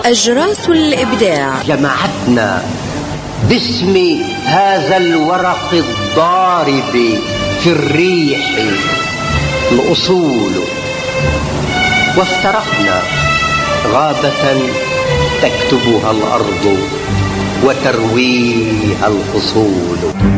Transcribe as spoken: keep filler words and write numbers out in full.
أجراس الإبداع جمعتنا باسم هذا الورق الضارب في الريح الأصول، وافترقنا غابة تكتبها الأرض وترويها الفصول.